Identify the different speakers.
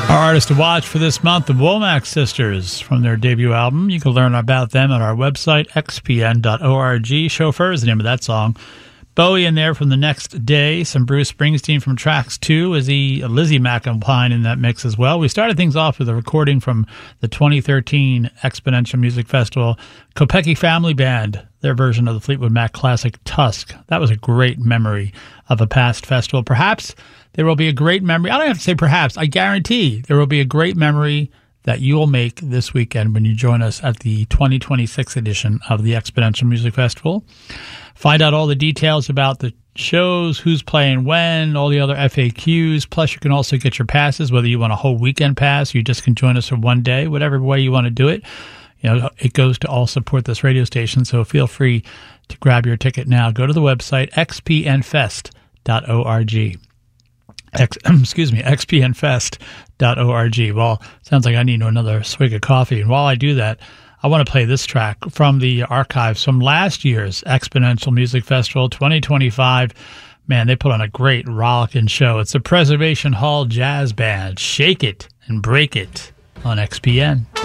Speaker 1: Our artists to watch for this month, the Womack Sisters, from their debut album. You can learn about them at our website, xpn.org. Chauffeur is the name of that song. Bowie in there from The Next Day. Some Bruce Springsteen from Tracks 2. Lizzie McAlpine in that mix as well. We started things off with a recording from the 2013 Exponential Music Festival. Kopecky Family Band, their version of the Fleetwood Mac classic Tusk. That was a great memory of a past festival. Perhaps there will be a great memory. I don't have to say perhaps. I guarantee there will be a great memory that you will make this weekend when you join us at the 2026 edition of the Exponential Music Festival. Find out all the details about the shows, who's playing when, all the other FAQs. Plus, you can also get your passes, whether you want a whole weekend pass, you just can join us for one day, whatever way you want to do it. You know, it goes to all support this radio station, so feel free to grab your ticket now. Go to the website, xpnfest.org. xpnfest.org. Well, sounds like I need another swig of coffee. And while I do that, I want to play this track from the archives from last year's Exponential Music Festival 2025. Man, they put on a great rollicking show. It's the Preservation Hall Jazz Band. Shake It and Break It on XPN.